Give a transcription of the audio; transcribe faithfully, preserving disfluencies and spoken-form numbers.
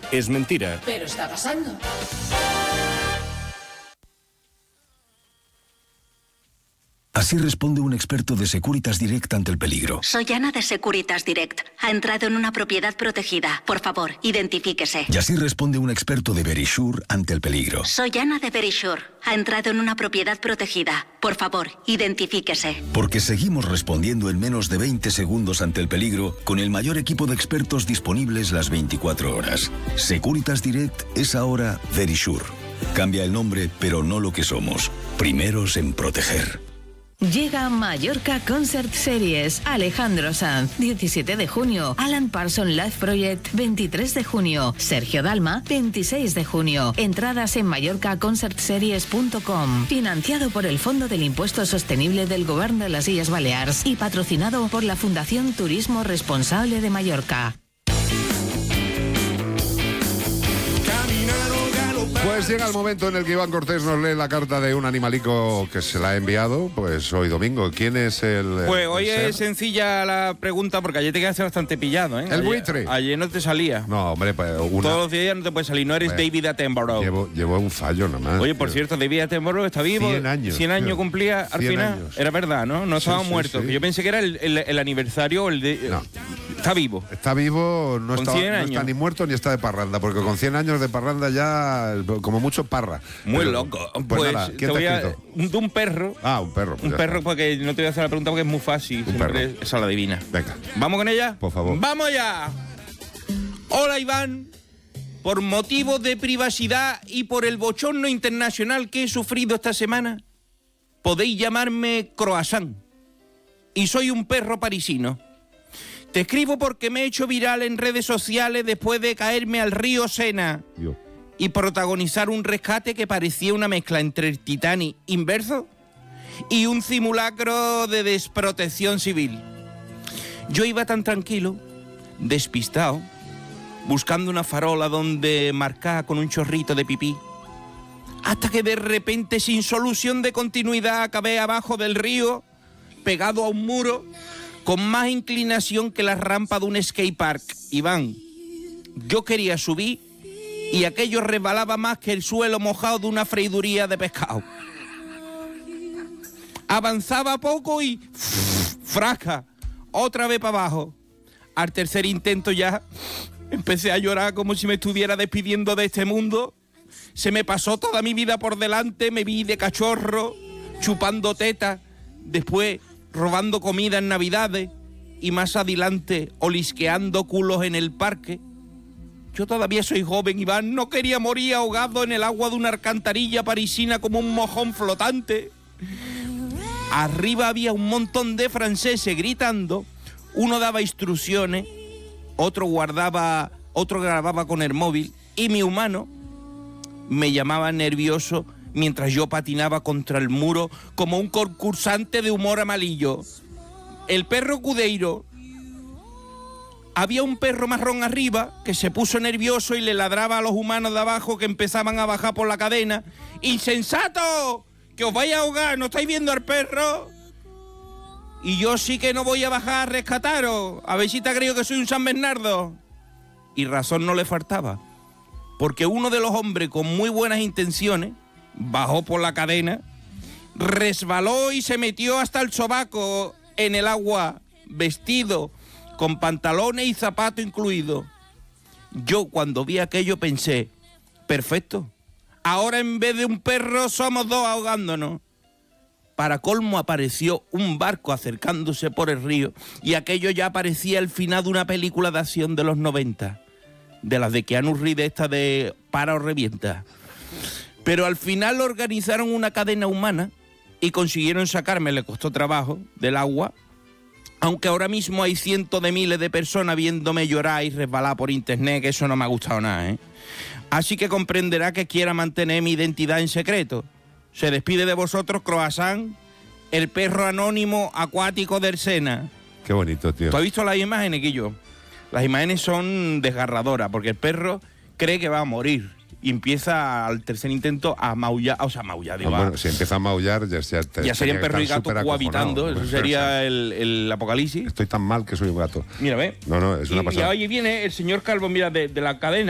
es mentira. Pero está pasando. Así responde un experto de Securitas Direct ante el peligro. Soy Ana de Securitas Direct. Ha entrado en una propiedad protegida. Por favor, identifíquese. Y así responde un experto de Verisure ante el peligro. Soy Ana de Verisure. Ha entrado en una propiedad protegida. Por favor, identifíquese. Porque seguimos respondiendo en menos de veinte segundos ante el peligro con el mayor equipo de expertos disponibles las veinticuatro horas. Securitas Direct es ahora Verisure. Cambia el nombre, pero no lo que somos. Primeros en proteger. Llega Mallorca Concert Series. Alejandro Sanz, diecisiete de junio. Alan Parsons Live Project, veintitrés de junio. Sergio Dalma, veintiséis de junio. Entradas en mallorca concert series punto com. Financiado por el Fondo del Impuesto Sostenible del Govern de las Illes Balears y patrocinado por la Fundación Turismo Responsable de Mallorca. Pues llega el momento en el que Iván Cortés nos lee la carta de un animalico que se la ha enviado, pues hoy domingo. ¿Quién es el...? Pues el hoy ser? Es sencilla la pregunta, porque ayer te quedaste bastante pillado, ¿eh? ¿El ayer, buitre? Ayer no te salía. No, hombre, pues una... Todos los días no te puedes salir, no eres Bueno, David Attenborough. Llevo, llevo un fallo nada más. Oye, por tío. cierto, David Attenborough está vivo. cien años. cien años tío. cumplía al cien final. años. Era verdad, ¿no? No Sí, estaba sí, muerto. sí. Que yo pensé que era el, el, el aniversario. El de, No. Está vivo. Está vivo, no Con está, cien no años. está ni muerto ni está de parranda, porque con cien años de parranda ya, como mucho, parra. Muy Pero, loco. Pues, Pues, nada, te ¿quién te voy ha a, escrito? un, de un perro. Ah, un perro. pues Un ya perro, está. porque no te voy a hacer la pregunta porque es muy fácil. Un Siempre perro. esa la adivina. Venga. ¿Vamos con ella? Por favor. ¡Vamos ya! Hola, Iván. Por motivos de privacidad y por el bochorno internacional que he sufrido esta semana, podéis llamarme Croissant. Y soy un perro parisino. Te escribo porque me he hecho viral en redes sociales después de caerme al río Sena Yo. y protagonizar un rescate que parecía una mezcla entre el Titanic inverso y un simulacro de desprotección civil. Yo iba tan tranquilo, despistado, buscando una farola donde marcar con un chorrito de pipí, hasta que de repente, sin solución de continuidad, acabé abajo del río, pegado a un muro, con más inclinación que la rampa de un skate park. Iván, yo quería subir y aquello resbalaba más que el suelo mojado de una freiduría de pescado. Avanzaba poco y... ¡frasca! Otra vez para abajo. Al tercer intento ya empecé a llorar como si me estuviera despidiendo de este mundo. Se me pasó toda mi vida por delante, me vi de cachorro, chupando tetas, después robando comida en Navidades y más adelante olisqueando culos en el parque. Yo todavía soy joven, Iván, no quería morir ahogado en el agua de una alcantarilla parisina como un mojón flotante. Arriba había un montón de franceses gritando, uno daba instrucciones, otro guardaba, otro grababa con el móvil y mi humano me llamaba nervioso mientras yo patinaba contra el muro como un concursante de humor amarillo. El perro Cudeiro. Había un perro marrón arriba que se puso nervioso y le ladraba a los humanos de abajo que empezaban a bajar por la cadena. ¡Insensato! ¡Que os vais a ahogar! ¿No estáis viendo al perro? Y yo sí que no voy a bajar a rescataros. A ver si te creo que soy un San Bernardo. Y razón no le faltaba. Porque uno de los hombres con muy buenas intenciones bajó por la cadena, resbaló y se metió hasta el sobaco en el agua, vestido, con pantalones y zapatos incluidos. Yo cuando vi aquello pensé, perfecto, ahora en vez de un perro somos dos ahogándonos. Para colmo apareció un barco acercándose por el río y aquello ya parecía el final de una película de acción de los noventa, de las de Keanu Reeves, esta de Para o Revienta. Pero al final organizaron una cadena humana y consiguieron sacarme, le costó trabajo, del agua, aunque ahora mismo hay cientos de miles de personas viéndome llorar y resbalar por internet, que eso no me ha gustado nada, ¿eh? Así que comprenderá que quiera mantener mi identidad en secreto. Se despide de vosotros, Croissant, el perro anónimo acuático del Sena. Qué bonito, tío. ¿Tú has visto las imágenes, Guillo? Las imágenes son desgarradoras, porque el perro cree que va a morir. Y empieza al tercer intento a maullar, o sea, maullar, digo, Ah, bueno, si empieza a maullar, ya, ya, te, ya serían perro y gato súper cohabitando, acojonado. eso sería el, el apocalipsis. Estoy tan mal que soy un gato. Mira, ve. No, no, es una y, pasada. y ahí viene el señor Calvo, mira, de, de la cadena.